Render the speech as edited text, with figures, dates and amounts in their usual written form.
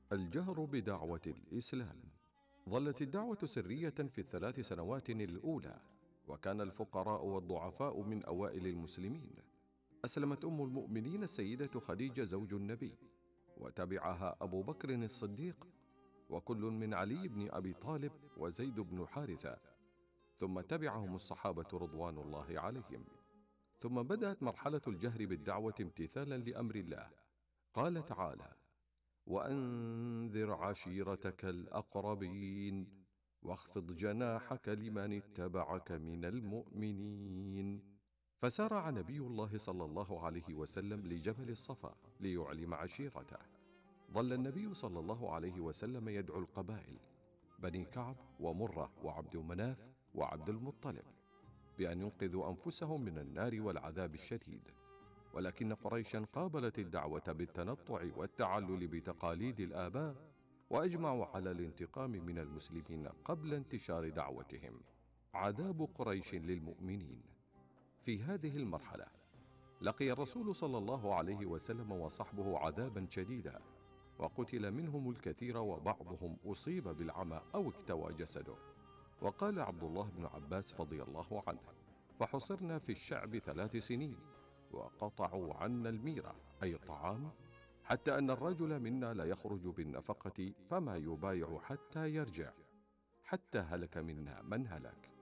الجهر بدعوة الإسلام. ظلت الدعوة سرية في ال3 سنوات الأولى، وكان الفقراء والضعفاء من أوائل المسلمين. أسلمت أم المؤمنين السيدة خديجة زوج النبي، وتبعها أبو بكر الصديق، وكل من علي بن أبي طالب وزيد بن حارثة، ثم تبعهم الصحابة رضوان الله عليهم. ثم بدأت مرحلة الجهر بالدعوة امتثالا لأمر الله. قال تعالى: وأنذر عشيرتك الأقربين واخفض جناحك لمن اتبعك من المؤمنين. فسارع نبي الله صلى الله عليه وسلم لجبل الصفا ليعلم عشيرته. ظل النبي صلى الله عليه وسلم يدعو القبائل بني كعب ومرة وعبد مناف وعبد المطلب بأن ينقذوا أنفسهم من النار والعذاب الشديد، ولكن قريشا قابلت الدعوة بالتنطع والتعلل بتقاليد الآباء، وأجمعوا على الانتقام من المسلمين قبل انتشار دعوتهم. عذاب قريش للمؤمنين. في هذه المرحلة لقي الرسول صلى الله عليه وسلم وصحبه عذابا شديدا، وقتل منهم الكثير، وبعضهم أصيب بالعمى أو اكتوى جسده. وقال عبد الله بن عباس رضي الله عنه: فحصرنا في الشعب 3 سنين، وقطعوا عنا الميرة أي الطعام، حتى أن الرجل منا لا يخرج بالنفقة فما يبايع حتى يرجع، حتى هلك منا من هلك.